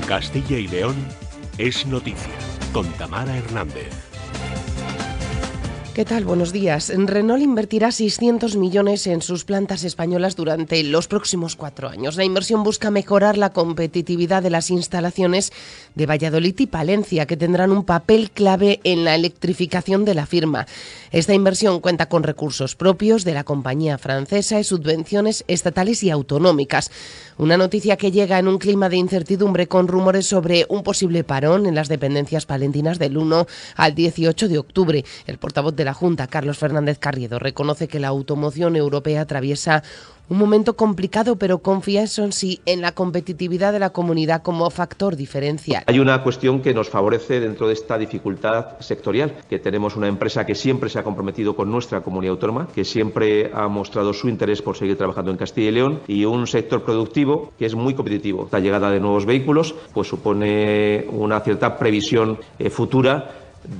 Castilla y León es noticia, con Tamara Hernández. ¿Qué tal? Buenos días. Renault invertirá 600 millones en sus plantas españolas durante los próximos 4 años. La inversión busca mejorar la competitividad de las instalaciones de Valladolid y Palencia, que tendrán un papel clave en la electrificación de la firma. Esta inversión cuenta con recursos propios de la compañía francesa y subvenciones estatales y autonómicas. Una noticia que llega en un clima de incertidumbre, con rumores sobre un posible parón en las dependencias palentinas del 1 al 18 de octubre. El portavoz de la Junta, Carlos Fernández Carriedo, reconoce que la automoción europea atraviesa un momento complicado, pero confía, eso sí, en la competitividad de la comunidad como factor diferencial. Hay una cuestión que nos favorece dentro de esta dificultad sectorial, que tenemos una empresa que siempre se ha comprometido con nuestra comunidad autónoma, que siempre ha mostrado su interés por seguir trabajando en Castilla y León, y un sector productivo que es muy competitivo. La llegada de nuevos vehículos pues supone una cierta previsión futura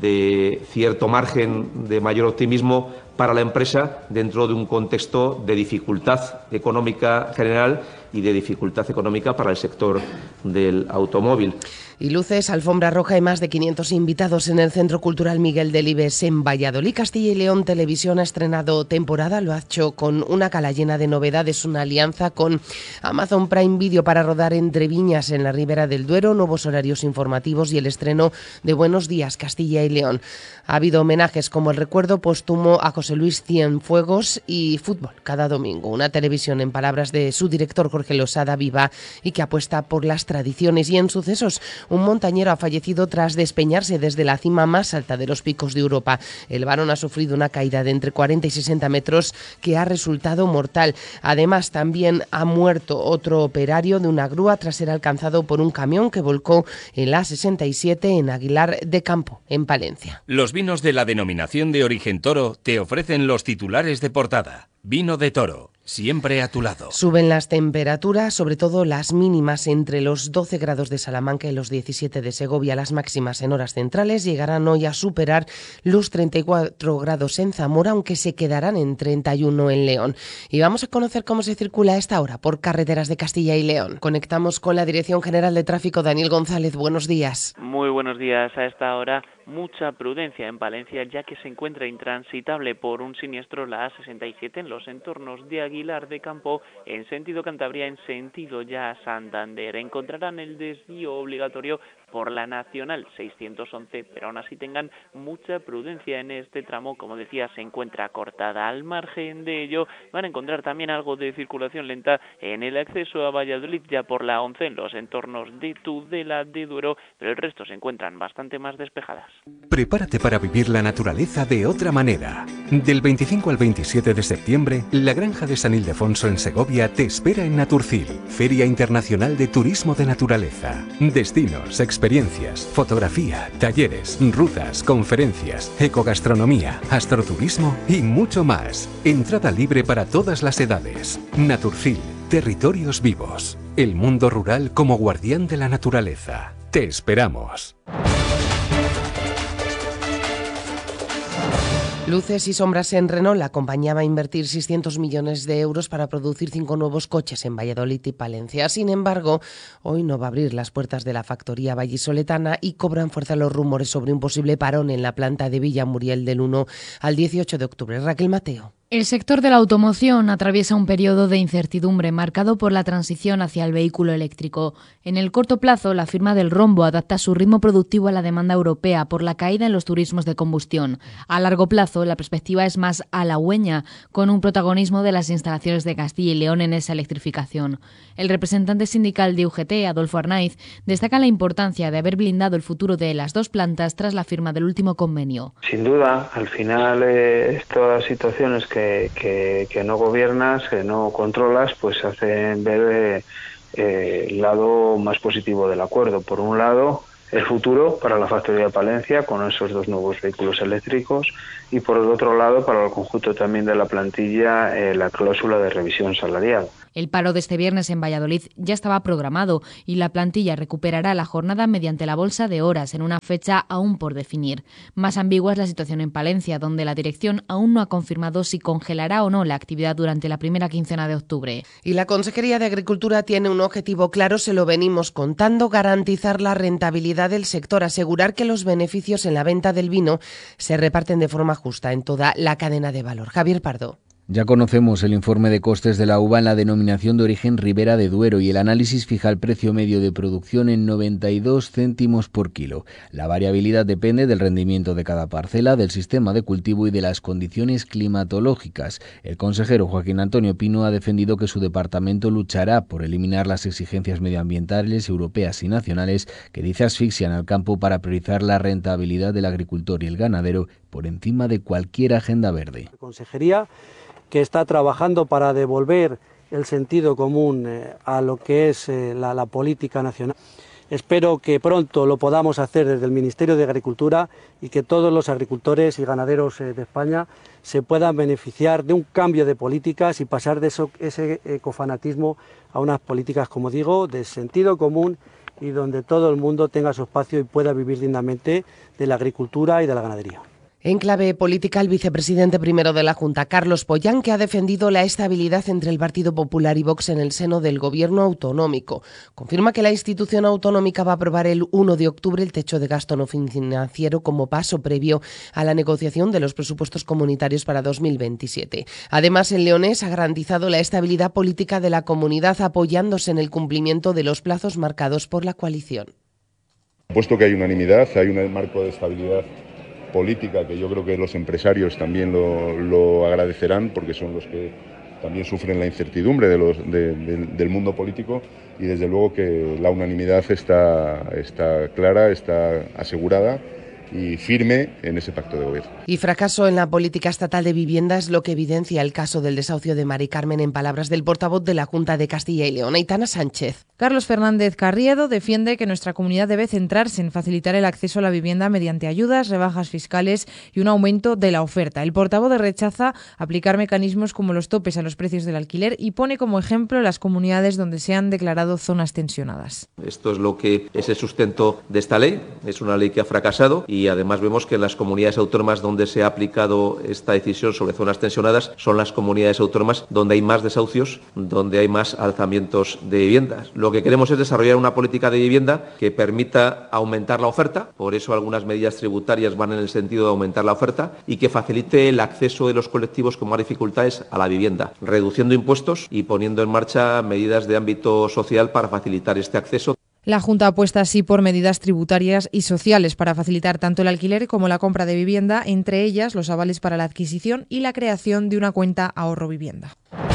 de cierto margen de mayor optimismo para la empresa dentro de un contexto de dificultad económica general y de dificultad económica para el sector del automóvil. Y luces, alfombra roja y más de 500 invitados en el Centro Cultural Miguel Delibes en Valladolid. Castilla y León Televisión ha estrenado temporada, lo ha hecho con una gala llena de novedades, una alianza con Amazon Prime Video para rodar Entre Viñas en la Ribera del Duero, nuevos horarios informativos y el estreno de Buenos Días Castilla y León. Ha habido homenajes como el recuerdo póstumo a José Luis Cienfuegos y fútbol cada domingo. Una televisión, en palabras de su director Jorge Losada, viva y que apuesta por las tradiciones. Y en sucesos, un montañero ha fallecido tras despeñarse desde la cima más alta de los picos de Europa. El varón ha sufrido una caída de entre 40 y 60 metros que ha resultado mortal. Además, también ha muerto otro operario de una grúa tras ser alcanzado por un camión que volcó en la A67 en Aguilar de Campo, en Palencia. Los vinos de la denominación de origen Toro te ofrecen los titulares de portada. Vino de Toro, siempre a tu lado. Suben las temperaturas, sobre todo las mínimas, entre los 12 grados de Salamanca y los 17 de Segovia. Las máximas en horas centrales llegarán hoy a superar los 34 grados en Zamora, aunque se quedarán en 31 en León. Y vamos a conocer cómo se circula a esta hora por carreteras de Castilla y León. Conectamos con la Dirección General de Tráfico, Daniel González. Buenos días. Muy buenos días. A esta hora, mucha prudencia en Palencia, ya que se encuentra intransitable por un siniestro la A67 en los entornos de Aguilar de Campo, en sentido Cantabria, en sentido ya Santander. Encontrarán el desvío obligatorio por la Nacional 611, pero aún así tengan mucha prudencia en este tramo. Como decía, se encuentra cortada. Al margen de ello, van a encontrar también algo de circulación lenta en el acceso a Valladolid, ya por la 11 en los entornos de Tudela, de Duero, pero el resto se encuentran bastante más despejadas. Prepárate para vivir la naturaleza de otra manera. Del 25 al 27 de septiembre, la Granja de San Ildefonso en Segovia te espera en Naturcil, Feria Internacional de Turismo de Naturaleza. Destinos, experiencias, fotografía, talleres, rutas, conferencias, ecogastronomía, astroturismo y mucho más. Entrada libre para todas las edades. Naturcil, territorios vivos. El mundo rural como guardián de la naturaleza. Te esperamos. Luces y sombras en Renault. La compañía va a invertir 600 millones de euros para producir 5 nuevos coches en Valladolid y Palencia. Sin embargo, hoy no va a abrir las puertas de la factoría vallisoletana y cobran fuerza los rumores sobre un posible parón en la planta de Villamuriel del 1 al 18 de octubre. Raquel Mateo. El sector de la automoción atraviesa un periodo de incertidumbre marcado por la transición hacia el vehículo eléctrico. En el corto plazo, la firma del Rombo adapta su ritmo productivo a la demanda europea por la caída en los turismos de combustión. A largo plazo, la perspectiva es más halagüeña, con un protagonismo de las instalaciones de Castilla y León en esa electrificación. El representante sindical de UGT, Adolfo Arnaiz, destaca la importancia de haber blindado el futuro de las dos plantas tras la firma del último convenio. Sin duda, al final, estas situaciones que no gobiernas, que no controlas, pues hacen ver el lado más positivo del acuerdo. Por un lado, el futuro para la factoría de Palencia con esos 2 nuevos vehículos eléctricos, y por el otro lado, para el conjunto también de la plantilla, la cláusula de revisión salarial. El paro de este viernes en Valladolid ya estaba programado y la plantilla recuperará la jornada mediante la bolsa de horas en una fecha aún por definir. Más ambigua es la situación en Palencia, donde la dirección aún no ha confirmado si congelará o no la actividad durante la primera quincena de octubre. Y la Consejería de Agricultura tiene un objetivo claro, se lo venimos contando: garantizar la rentabilidad del sector, asegurar que los beneficios en la venta del vino se reparten de forma justa en toda la cadena de valor. Javier Pardo. Ya conocemos el informe de costes de la uva en la denominación de origen Ribera de Duero y el análisis fija el precio medio de producción en 92 céntimos por kilo. La variabilidad depende del rendimiento de cada parcela, del sistema de cultivo y de las condiciones climatológicas. El consejero Joaquín Antonio Pino ha defendido que su departamento luchará por eliminar las exigencias medioambientales europeas y nacionales que dice asfixian al campo para priorizar la rentabilidad del agricultor y el ganadero por encima de cualquier agenda verde. La consejería, que está trabajando para devolver el sentido común a lo que es la política nacional. Espero que pronto lo podamos hacer desde el Ministerio de Agricultura y que todos los agricultores y ganaderos de España se puedan beneficiar de un cambio de políticas y pasar de ese ecofanatismo a unas políticas, como digo, de sentido común y donde todo el mundo tenga su espacio y pueda vivir dignamente de la agricultura y de la ganadería. En clave política, el vicepresidente primero de la Junta, Carlos Pollán, que ha defendido la estabilidad entre el Partido Popular y Vox en el seno del gobierno autonómico. Confirma que la institución autonómica va a aprobar el 1 de octubre el techo de gasto no financiero como paso previo a la negociación de los presupuestos comunitarios para 2027. Además, el leonés ha garantizado la estabilidad política de la comunidad apoyándose en el cumplimiento de los plazos marcados por la coalición. Puesto que hay unanimidad, hay un marco de estabilidad política que yo creo que los empresarios también lo agradecerán, porque son los que también sufren la incertidumbre del mundo político, y desde luego que la unanimidad está clara, está asegurada y firme en ese pacto de gobierno. Y fracaso en la política estatal de vivienda es lo que evidencia el caso del desahucio de Mari Carmen, en palabras del portavoz de la Junta de Castilla y León, Aitana Sánchez. Carlos Fernández Carriedo defiende que nuestra comunidad debe centrarse en facilitar el acceso a la vivienda mediante ayudas, rebajas fiscales y un aumento de la oferta. El portavoz rechaza aplicar mecanismos como los topes a los precios del alquiler y pone como ejemplo las comunidades donde se han declarado zonas tensionadas. Esto es lo que es el sustento de esta ley. Es una ley que ha fracasado y además vemos que en las comunidades autónomas donde se ha aplicado esta decisión sobre zonas tensionadas son las comunidades autónomas donde hay más desahucios, donde hay más alzamientos de viviendas. Lo que queremos es desarrollar una política de vivienda que permita aumentar la oferta, por eso algunas medidas tributarias van en el sentido de aumentar la oferta, y que facilite el acceso de los colectivos con más dificultades a la vivienda, reduciendo impuestos y poniendo en marcha medidas de ámbito social para facilitar este acceso. La Junta apuesta así por medidas tributarias y sociales para facilitar tanto el alquiler como la compra de vivienda, entre ellas los avales para la adquisición y la creación de una cuenta ahorro vivienda.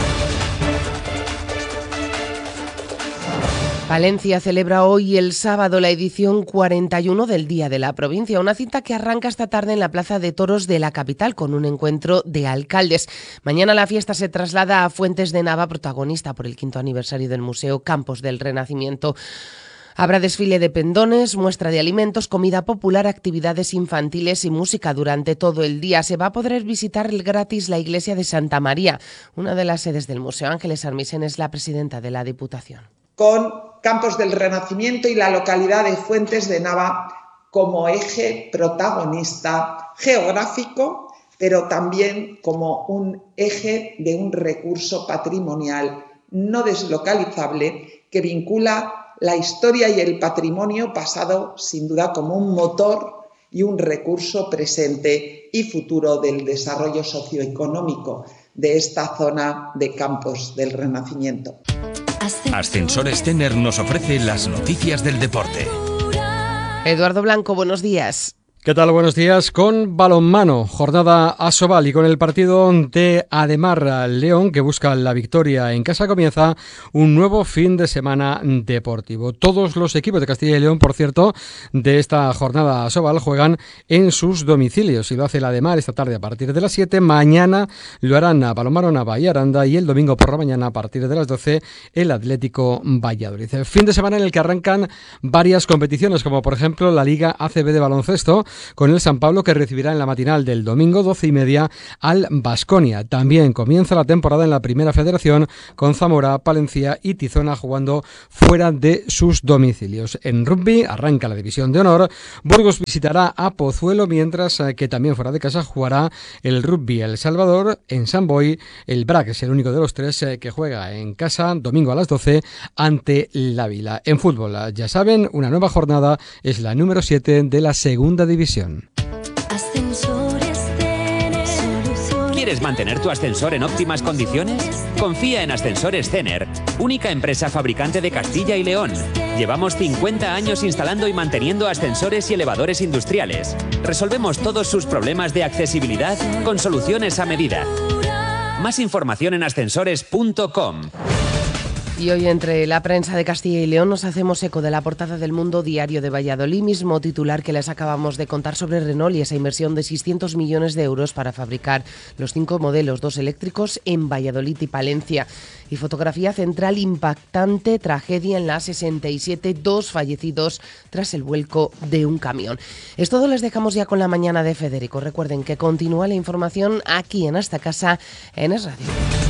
Palencia celebra hoy, el sábado, la edición 41 del Día de la Provincia, una cita que arranca esta tarde en la Plaza de Toros de la capital con un encuentro de alcaldes. Mañana la fiesta se traslada a Fuentes de Nava, protagonista por el 5º aniversario del Museo Campos del Renacimiento. Habrá desfile de pendones, muestra de alimentos, comida popular, actividades infantiles y música durante todo el día. Se va a poder visitar gratis la iglesia de Santa María, una de las sedes del museo. Ángeles Armisen es la presidenta de la Diputación. Con Campos del Renacimiento y la localidad de Fuentes de Nava como eje protagonista geográfico, pero también como un eje de un recurso patrimonial no deslocalizable que vincula la historia y el patrimonio pasado, sin duda, como un motor y un recurso presente y futuro del desarrollo socioeconómico de esta zona de Campos del Renacimiento. Ascensores Tener nos ofrece las noticias del deporte. Eduardo Blanco, buenos días. ¿Qué tal? Buenos días. Con balonmano, jornada Asobal, y con el partido de Ademar León, que busca la victoria en casa, comienza un nuevo fin de semana deportivo. Todos los equipos de Castilla y León, por cierto, de esta jornada Asobal juegan en sus domicilios, y lo hace el Ademar esta tarde a partir de las 7. Mañana lo harán a Balonmano Nava y Aranda, y el domingo por la mañana a partir de las 12 el Atlético Valladolid. Fin de semana en el que arrancan varias competiciones, como por ejemplo la Liga ACB de baloncesto, con el San Pablo, que recibirá en la matinal del domingo 12:30 al Baskonia. También comienza la temporada en la Primera Federación, con Zamora, Palencia y Tizona jugando fuera de sus domicilios. En rugby arranca la División de Honor. Burgos visitará a Pozuelo, mientras que también fuera de casa jugará el Rugby El Salvador en Sant Boi. El BRAC es el único de los tres que juega en casa domingo a las 12 ante la Vila. En fútbol, ya saben, una nueva jornada, es la número 7 de la Segunda División. ¿Quieres mantener tu ascensor en óptimas condiciones? Confía en Ascensores Cener, única empresa fabricante de Castilla y León. Llevamos 50 años instalando y manteniendo ascensores y elevadores industriales. Resolvemos todos sus problemas de accesibilidad con soluciones a medida. Más información en ascensores.com. Y hoy, entre la prensa de Castilla y León, nos hacemos eco de la portada del Mundo Diario de Valladolid, mismo titular que les acabamos de contar sobre Renault y esa inversión de 600 millones de euros para fabricar los 5 modelos, 2 eléctricos, en Valladolid y Palencia. Y fotografía central impactante, tragedia en la A67, 2 fallecidos tras el vuelco de un camión. Es todo, les dejamos ya con la mañana de Federico. Recuerden que continúa la información aquí en Hasta Casa, en Es Radio.